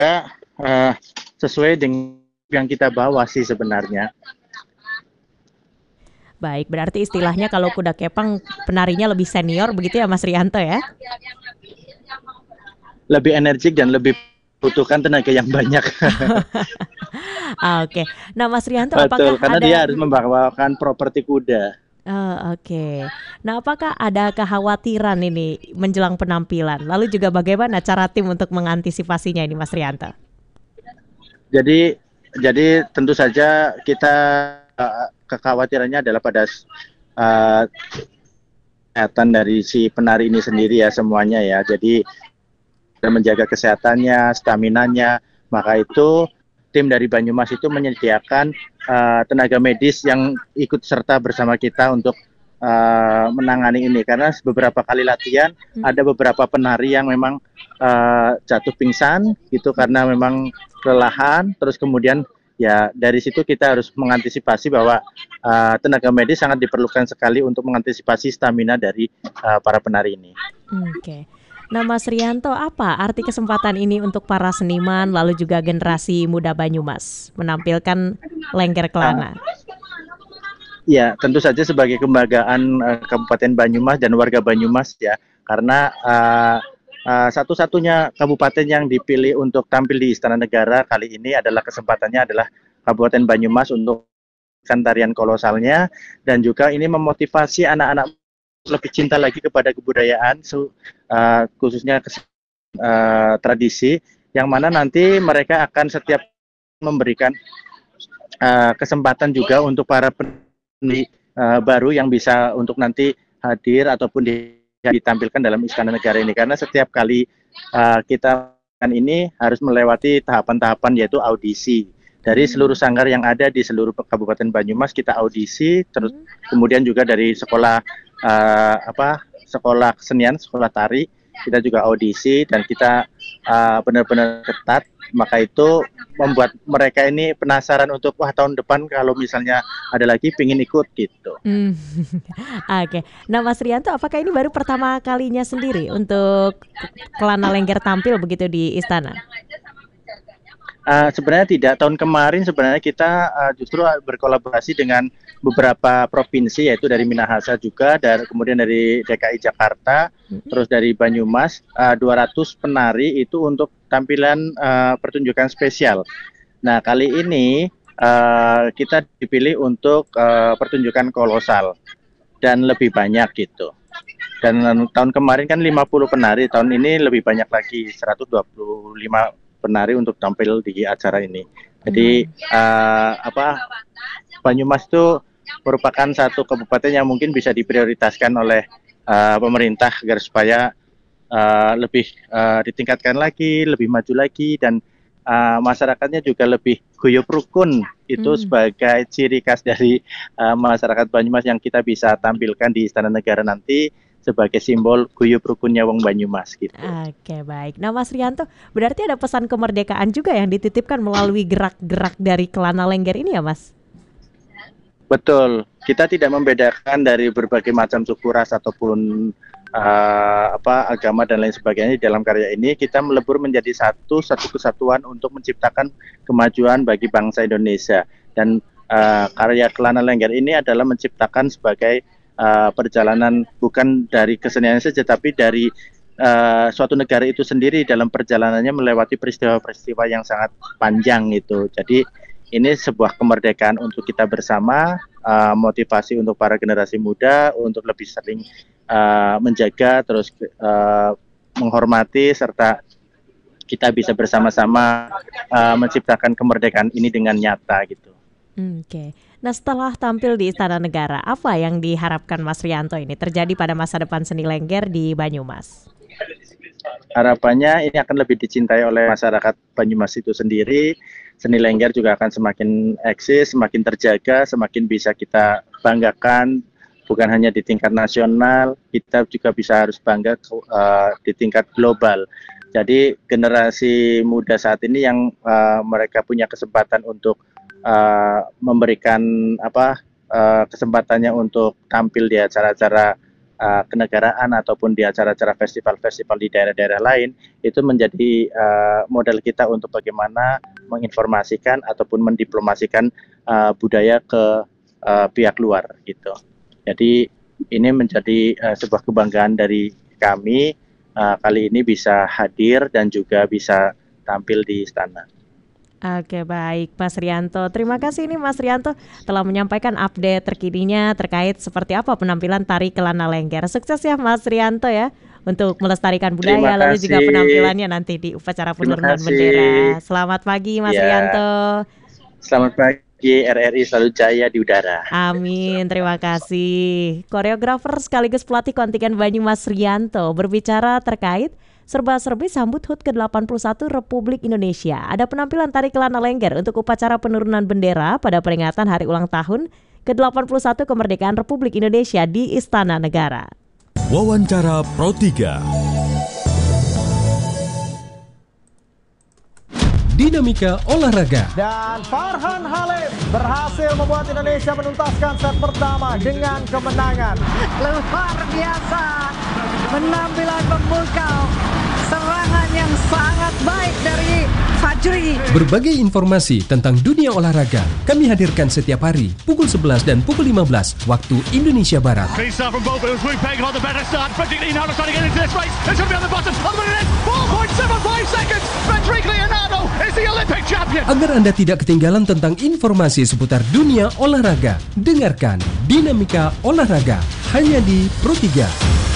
uh, sesuai dengan yang kita bawa sih sebenarnya. Baik, berarti istilahnya kalau kuda kepang penarinya lebih senior begitu ya Mas Rianto ya? Lebih energik dan lebih butuhkan tenaga yang banyak. Oke. Nah, Mas Rianto Betul, apakah karena dia ada harus membawakan properti kuda. oke. Nah, apakah ada kekhawatiran ini menjelang penampilan? Lalu juga bagaimana cara tim untuk mengantisipasinya ini Mas Rianto? Jadi tentu saja kita kekhawatirannya adalah pada uh, kesehatan dari si penari ini sendiri ya semuanya ya. Jadi menjaga kesehatannya, staminanya, maka itu tim dari Banyumas itu menyediakan tenaga medis yang ikut serta bersama kita untuk menangani ini karena beberapa kali latihan ada beberapa penari yang memang jatuh pingsan gitu karena memang kelelahan, terus kemudian ya dari situ kita harus mengantisipasi bahwa tenaga medis sangat diperlukan sekali untuk mengantisipasi stamina dari para penari ini. Oke. Nah, Mas Rianto, apa arti kesempatan ini untuk para seniman lalu juga generasi muda Banyumas menampilkan Lengger Kelana? Ya, tentu saja sebagai kebanggaan Kabupaten Banyumas dan warga Banyumas ya, karena satu-satunya kabupaten yang dipilih untuk tampil di Istana Negara kali ini adalah kesempatannya adalah Kabupaten Banyumas untuk tarian kolosalnya dan juga ini memotivasi anak-anak lebih cinta lagi kepada kebudayaan, khususnya tradisi, yang mana nanti mereka akan setiap memberikan kesempatan juga untuk para peneliti baru yang bisa untuk nanti hadir ataupun ditampilkan dalam Istana Negara ini karena setiap kali kita ini harus melewati tahapan-tahapan yaitu audisi dari seluruh sanggar yang ada di seluruh Kabupaten Banyumas kita audisi terus kemudian juga dari sekolah sekolah kesenian, sekolah tari kita juga audisi dan kita benar-benar ketat, maka itu membuat mereka ini penasaran untuk wah tahun depan kalau misalnya ada lagi pingin ikut gitu. Oke. Nah, Mas Rianto, apakah ini baru pertama kalinya sendiri untuk Kelana Lengger tampil begitu di istana? Sebenarnya tidak, tahun kemarin sebenarnya kita justru berkolaborasi dengan beberapa provinsi yaitu dari Minahasa juga, kemudian dari DKI Jakarta, terus dari Banyumas, 200 penari itu untuk tampilan pertunjukan spesial. Nah kali ini kita dipilih untuk pertunjukan kolosal dan lebih banyak gitu. Dan tahun kemarin kan 50 penari, tahun ini lebih banyak lagi 125 penari untuk tampil di acara ini. Jadi Banyumas itu merupakan satu kabupaten yang mungkin bisa diprioritaskan oleh pemerintah agar supaya lebih ditingkatkan lagi, lebih maju lagi dan masyarakatnya juga lebih guyup rukun itu sebagai ciri khas dari masyarakat Banyumas yang kita bisa tampilkan di Istana Negara nanti sebagai simbol guyup rukunnya wong Banyumas gitu. Oke, baik. Nah, Mas Rianto, berarti ada pesan kemerdekaan juga yang dititipkan melalui gerak-gerak dari Kelana Lengger ini ya, Mas? Betul, kita tidak membedakan dari berbagai macam suku ras ataupun agama dan lain sebagainya di dalam karya ini. Kita melebur menjadi satu kesatuan untuk menciptakan kemajuan bagi bangsa Indonesia. Dan karya Kelana Lengger ini adalah menciptakan sebagai perjalanan bukan dari kesenian saja, tapi dari suatu negara itu sendiri dalam perjalanannya melewati peristiwa-peristiwa yang sangat panjang itu. Jadi ini sebuah kemerdekaan untuk kita bersama, motivasi untuk para generasi muda untuk lebih sering menjaga, terus menghormati, serta kita bisa bersama-sama menciptakan kemerdekaan ini dengan nyata gitu. Oke. Nah, setelah tampil di Istana Negara, apa yang diharapkan Mas Rianto ini terjadi pada masa depan seni Lengger di Banyumas? Harapannya ini akan lebih dicintai oleh masyarakat Banyumas itu sendiri. Seni Lengger juga akan semakin eksis, semakin terjaga, semakin bisa kita banggakan. Bukan hanya di tingkat nasional, kita juga bisa harus bangga di tingkat global. Jadi generasi muda saat ini yang mereka punya kesempatan untuk memberikan kesempatannya untuk tampil di acara-acara kenegaraan ataupun di acara-acara festival-festival di daerah-daerah lain, itu menjadi modal kita untuk bagaimana menginformasikan ataupun mendiplomasikan budaya ke pihak luar gitu. Jadi ini menjadi sebuah kebanggaan dari kami kali ini bisa hadir dan juga bisa tampil di istana. Oke, baik Mas Rianto. Terima kasih nih Mas Rianto telah menyampaikan update terkininya terkait seperti apa penampilan tari Kelana Lengger. Sukses ya Mas Rianto ya untuk melestarikan budaya lalu juga penampilannya nanti di upacara penurunan bendera. Selamat pagi Mas Rianto. Selamat pagi, RRI selalu jaya di udara. Amin, terima kasih. Koreografer sekaligus pelatih kontingen Banyumas Rianto berbicara terkait serba-serbi sambut HUT ke-81 Republik Indonesia. Ada penampilan tari Kelana Lengger untuk upacara penurunan bendera pada peringatan hari ulang tahun ke-81 kemerdekaan Republik Indonesia di Istana Negara. Wawancara Pro 3. Dinamika olahraga. Dan Farhan Halim berhasil membuat Indonesia menuntaskan set pertama dengan kemenangan. Luar biasa, penampilan memukau, serangan yang sangat baik dari Fajri. Berbagai informasi tentang dunia olahraga kami hadirkan setiap hari pukul 11 dan pukul 15 waktu Indonesia Barat. Agar Anda tidak ketinggalan tentang informasi seputar dunia olahraga, dengarkan Dinamika Olahraga hanya di Pro 3.